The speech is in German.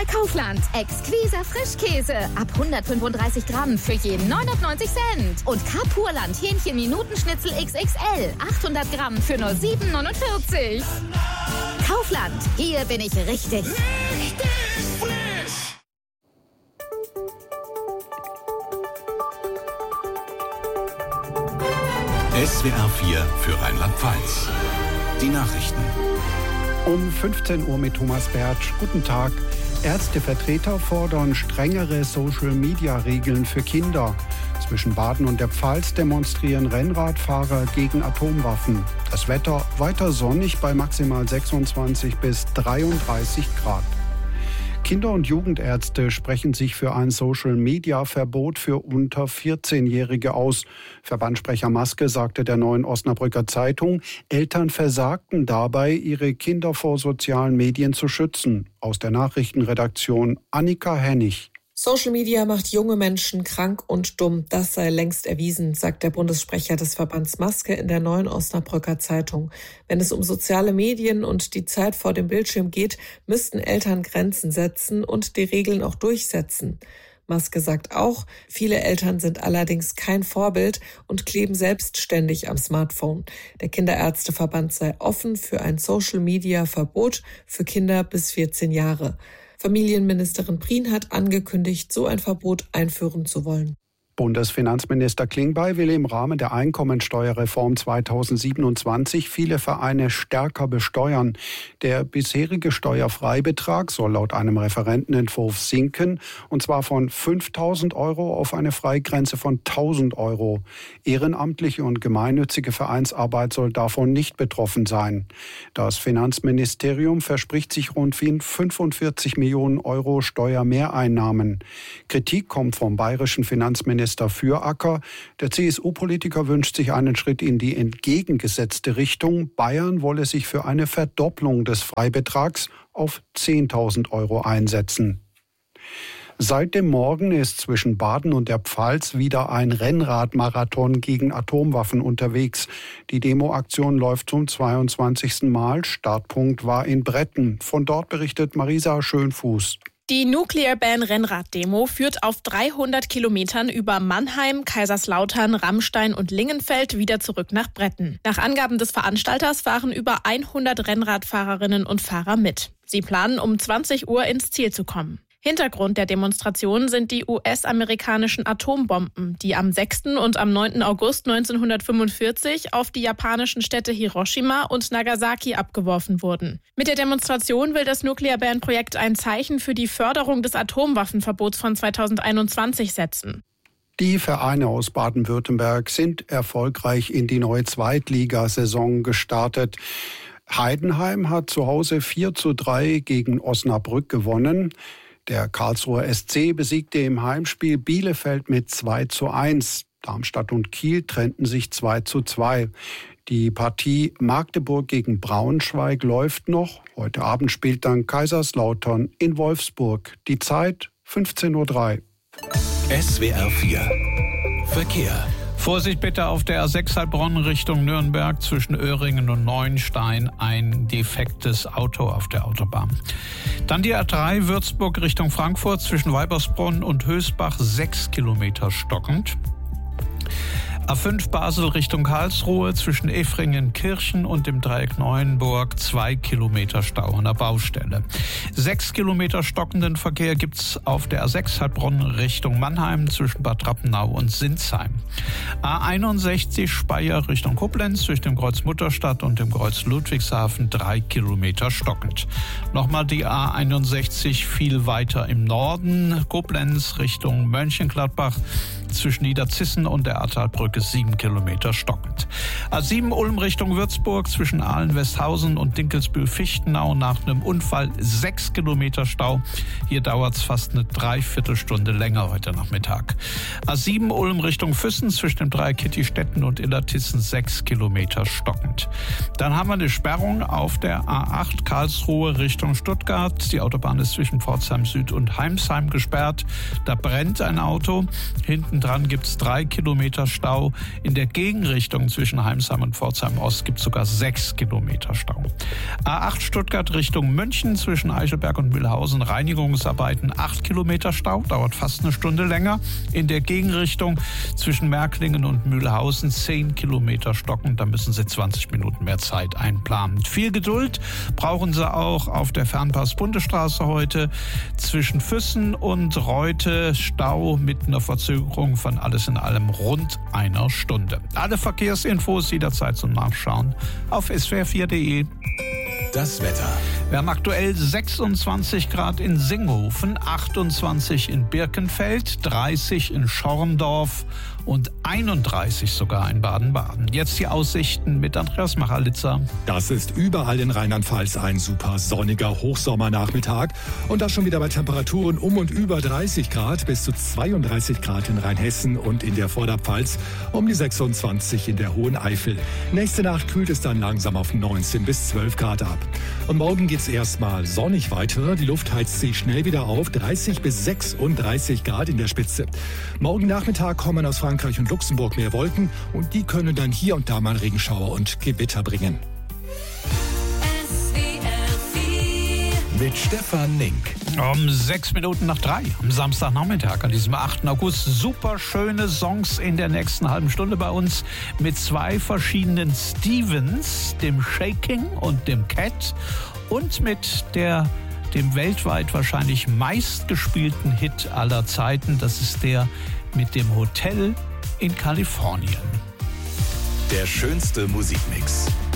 bei Kaufland. Exquiser Frischkäse ab 135 Gramm für jeden 99 Cent. Und Kapurland Hähnchen-Minutenschnitzel XXL 800 Gramm für nur 7,49. Kaufland, hier bin ich richtig. Richtig frisch! SWR 4 für Rheinland-Pfalz. Die Nachrichten. Um 15 Uhr mit Thomas Bertsch. Guten Tag. Ärztevertreter fordern strengere Social-Media-Regeln für Kinder. Zwischen Baden und der Pfalz demonstrieren Rennradfahrer gegen Atomwaffen. Das Wetter weiter sonnig bei maximal 26 bis 33 Grad. Kinder- und Jugendärzte sprechen sich für ein Social-Media-Verbot für unter 14-Jährige aus. Verbandssprecher Maske sagte der Neuen Osnabrücker Zeitung, Eltern versagten dabei, ihre Kinder vor sozialen Medien zu schützen. Aus der Nachrichtenredaktion Annika Hennig. Social Media macht junge Menschen krank und dumm. Das sei längst erwiesen, sagt der Bundessprecher des Verbands Maske in der Neuen Osnabrücker Zeitung. Wenn es um soziale Medien und die Zeit vor dem Bildschirm geht, müssten Eltern Grenzen setzen und die Regeln auch durchsetzen. Maske sagt auch, viele Eltern sind allerdings kein Vorbild und kleben selbstständig am Smartphone. Der Kinderärzteverband sei offen für ein Social-Media-Verbot für Kinder bis 14 Jahre. Familienministerin Prien hat angekündigt, so ein Verbot einführen zu wollen. Bundesfinanzminister Klingbeil will im Rahmen der Einkommensteuerreform 2027 viele Vereine stärker besteuern. Der bisherige Steuerfreibetrag soll laut einem Referentenentwurf sinken, und zwar von 5.000 € auf eine Freigrenze von 1.000 €. Ehrenamtliche und gemeinnützige Vereinsarbeit soll davon nicht betroffen sein. Das Finanzministerium verspricht sich rund 45 Millionen € Steuermehreinnahmen. Kritik kommt vom bayerischen Finanzminister Füracker. Der CSU-Politiker wünscht sich einen Schritt in die entgegengesetzte Richtung. Bayern wolle sich für eine Verdopplung des Freibetrags auf 10.000 € einsetzen. Seit dem Morgen ist zwischen Baden und der Pfalz wieder ein Rennradmarathon gegen Atomwaffen unterwegs. Die Demoaktion läuft zum 22. Mal. Startpunkt war in Bretten. Von dort berichtet Marisa Schönfuß. Die Nuclear Ban Rennrad-Demo führt auf 300 Kilometern über Mannheim, Kaiserslautern, Rammstein und Lingenfeld wieder zurück nach Bretten. Nach Angaben des Veranstalters fahren über 100 Rennradfahrerinnen und Fahrer mit. Sie planen, um 20 Uhr ins Ziel zu kommen. Hintergrund der Demonstration sind die US-amerikanischen Atombomben, die am 6. und am 9. August 1945 auf die japanischen Städte Hiroshima und Nagasaki abgeworfen wurden. Mit der Demonstration will das Nuclear Ban-Projekt ein Zeichen für die Förderung des Atomwaffenverbots von 2021 setzen. Die Vereine aus Baden-Württemberg sind erfolgreich in die neue Zweitligasaison gestartet. Heidenheim hat zu Hause 4:3 gegen Osnabrück gewonnen. Der Karlsruher SC besiegte im Heimspiel Bielefeld mit 2:1. Darmstadt und Kiel trennten sich 2:2. Die Partie Magdeburg gegen Braunschweig läuft noch. Heute Abend spielt dann Kaiserslautern in Wolfsburg. Die Zeit 15:03 Uhr. SWR 4 Verkehr. Vorsicht bitte auf der A6 Heilbronn Richtung Nürnberg zwischen Öhringen und Neuenstein, ein defektes Auto auf der Autobahn. Dann die A3 Würzburg Richtung Frankfurt zwischen Weibersbrunn und Hösbach 6 Kilometer stockend. A5 Basel Richtung Karlsruhe zwischen Effringen-Kirchen und dem Dreieck Neuenburg 2 Kilometer Stau an der Baustelle. 6 Kilometer stockenden Verkehr gibt's auf der A6 Heilbronn Richtung Mannheim zwischen Bad Rappenau und Sinsheim. A61 Speyer Richtung Koblenz zwischen dem Kreuz Mutterstadt und dem Kreuz Ludwigshafen 3 Kilometer stockend. Nochmal die A61 viel weiter im Norden, Koblenz Richtung Mönchengladbach zwischen Niederzissen und der Ahrtalbrücke 7 Kilometer stockend. A7 Ulm Richtung Würzburg zwischen Ahlen-Westhausen und Dinkelsbühl-Fichtenau nach einem Unfall 6 Kilometer Stau. Hier dauert es fast eine Dreiviertelstunde länger heute Nachmittag. A7 Ulm Richtung Füssen zwischen dem Dreieck Kittistetten und Illertissen 6 Kilometer stockend. Dann haben wir eine Sperrung auf der A8 Karlsruhe Richtung Stuttgart. Die Autobahn ist zwischen Pforzheim Süd und Heimsheim gesperrt. Da brennt ein Auto. Hinten nebendran gibt es 3 Kilometer Stau. In der Gegenrichtung zwischen Heimsheim und Pforzheim Ost gibt es sogar 6 Kilometer Stau. A8 Stuttgart Richtung München zwischen Eichelberg und Mühlhausen. Reinigungsarbeiten 8 Kilometer Stau, dauert fast eine Stunde länger. In der Gegenrichtung zwischen Märklingen und Mühlhausen 10 Kilometer stocken. Da müssen Sie 20 Minuten mehr Zeit einplanen. Viel Geduld brauchen Sie auch auf der Fernpass-Bundesstraße heute. Zwischen Füssen und Reute Stau mit einer Verzögerung von alles in allem rund einer Stunde. Alle Verkehrsinfos jederzeit zum Nachschauen auf swr4.de. Das Wetter. Wir haben aktuell 26 Grad in Singhofen, 28 in Birkenfeld, 30 in Schorndorf und 31 sogar in Baden-Baden. Jetzt die Aussichten mit Andreas Machalitzer. Das ist überall in Rheinland-Pfalz ein super sonniger Hochsommernachmittag. Und das schon wieder bei Temperaturen um und über 30 Grad bis zu 32 Grad in Rheinhessen und in der Vorderpfalz, um die 26 in der Hohen Eifel. Nächste Nacht kühlt es dann langsam auf 19 bis 12 Grad ab. Und morgen geht es erstmal sonnig weiter. Die Luft heizt sich schnell wieder auf, 30 bis 36 Grad in der Spitze. Morgen Nachmittag kommen aus Frankreich und Luxemburg mehr Wolken und die können dann hier und da mal Regenschauer und Gewitter bringen. Mit Stefan Nink. Um 6 Minuten nach 3 am Samstagnachmittag, an diesem 8. August. Super schöne Songs in der nächsten halben Stunde bei uns mit 2 verschiedenen Stevens, dem Shaking und dem Cat und mit dem weltweit wahrscheinlich meistgespielten Hit aller Zeiten. Das ist der mit dem Hotel in Kalifornien. Der schönste Musikmix.